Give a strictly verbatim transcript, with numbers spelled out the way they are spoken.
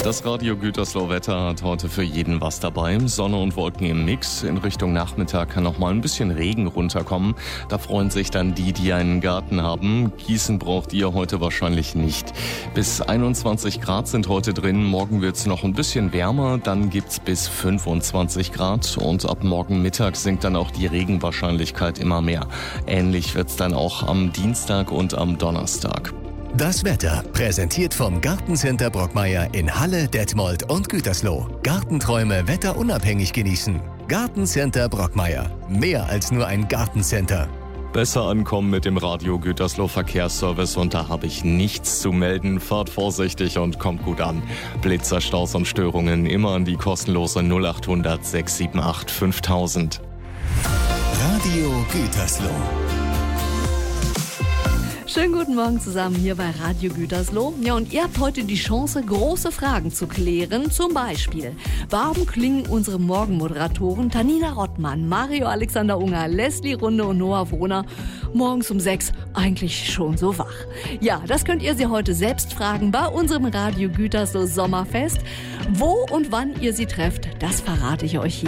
Das Radio Gütersloh Wetter hat heute für jeden was dabei. Sonne und Wolken im Mix. In Richtung Nachmittag kann noch mal ein bisschen Regen runterkommen. Da freuen sich dann die, die einen Garten haben. Gießen braucht ihr heute wahrscheinlich nicht. Bis einundzwanzig Grad sind heute drin. Morgen wird's noch ein bisschen wärmer. Dann gibt's bis fünfundzwanzig Grad. Und ab morgen Mittag sinkt dann auch die Regenwahrscheinlichkeit immer mehr. Ähnlich wird's dann auch am Dienstag und am Donnerstag. Das Wetter präsentiert vom Gartencenter Brockmeier in Halle, Detmold und Gütersloh. Gartenträume wetterunabhängig genießen. Gartencenter Brockmeier. Mehr als nur ein Gartencenter. Besser ankommen mit dem Radio Gütersloh Verkehrsservice und da habe ich nichts zu melden. Fahrt vorsichtig und kommt gut an. Blitzer, Staus und Störungen immer an die kostenlose null acht hundert sechs sieben acht fünftausend. Radio Gütersloh. Schönen guten Morgen zusammen hier bei Radio Gütersloh. Ja, und ihr habt heute die Chance, große Fragen zu klären. Zum Beispiel, warum klingen unsere Morgenmoderatoren Tanina Rottmann, Mario Alexander Unger, Leslie Runde und Noah Wohner morgens um sechs eigentlich schon so wach? Ja, das könnt ihr sie heute selbst fragen bei unserem Radio Gütersloh Sommerfest. Wo und wann ihr sie trefft, das verrate ich euch hier.